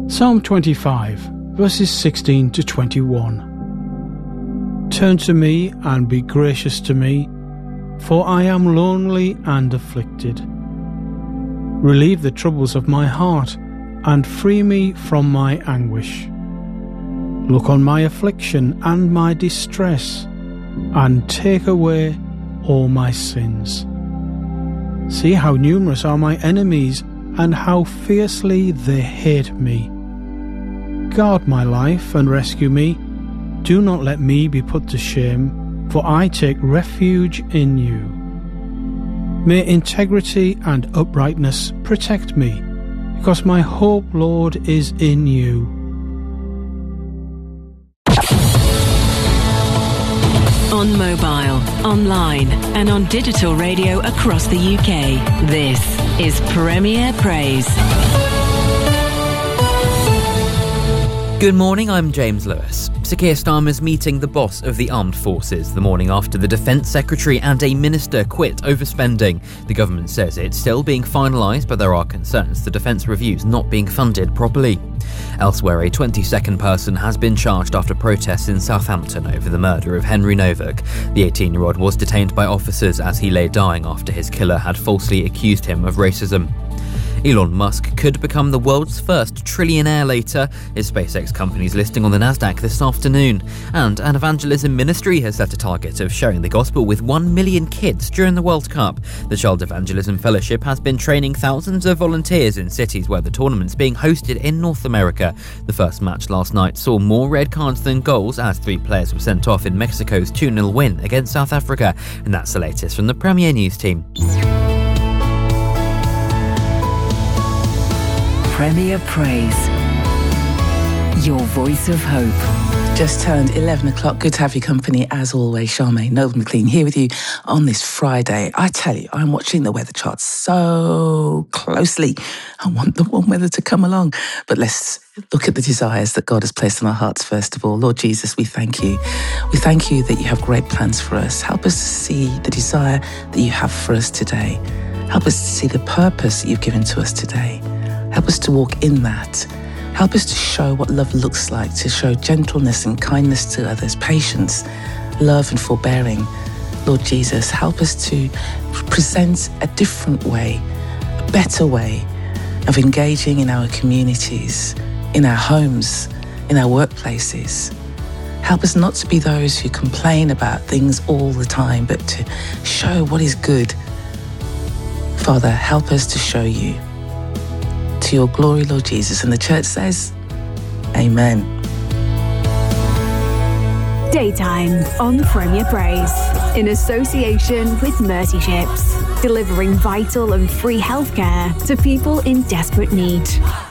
Psalm 25, verses 16 to 21. Turn to me and be gracious to me, for I am lonely and afflicted. Relieve the troubles of my heart and free me from my anguish. Look on my affliction and my distress, and take away all my sins. See how numerous are my enemies, and how fiercely they hate me. Guard my life and rescue me. Do not let me be put to shame, for I take refuge in you. May integrity and uprightness protect me, because my hope, Lord, is in you. On mobile, online and on digital radio across the UK. This is Premier Praise. Good morning, I'm James Lewis. Sir Keir Starmer's meeting the boss of the armed forces the morning after the Defence Secretary and a minister quit over spending. The government says it's still being finalised, but there are concerns the defence review's not being funded properly. Elsewhere, a 22nd person has been charged after protests in Southampton over the murder of Henry Novak. The 18-year-old was detained by officers as he lay dying after his killer had falsely accused him of racism. Elon Musk could become the world's first trillionaire later. His SpaceX company's listing on the Nasdaq this afternoon. And an evangelism ministry has set a target of sharing the gospel with 1 million kids during the World Cup. The Child Evangelism Fellowship has been training thousands of volunteers in cities where the tournament's being hosted in North America. The first match last night saw more red cards than goals as 3 players were sent off in Mexico's 2-0 win against South Africa. And that's the latest from the Premier News team. Premier Praise. Your voice of hope. Just turned 11 o'clock. Good to have your company as always. Charmaine Noble McLean here with you on this Friday. I tell you, I'm watching the weather charts so closely. I want the warm weather to come along. But let's look at the desires that God has placed on our hearts first of all. Lord Jesus, we thank you. We thank you that you have great plans for us. Help us to see the desire that you have for us today. Help us to see the purpose that you've given to us today. Help us to walk in that. Help us to show what love looks like, to show gentleness and kindness to others, patience, love and forbearing. Lord Jesus, help us to present a different way, a better way of engaging in our communities, in our homes, in our workplaces. Help us not to be those who complain about things all the time, but to show what is good. Father, help us to show you. To your glory, Lord Jesus. And the church says, Amen. Daytime on Premier Praise, in association with Mercy Ships, delivering vital and free healthcare to people in desperate need.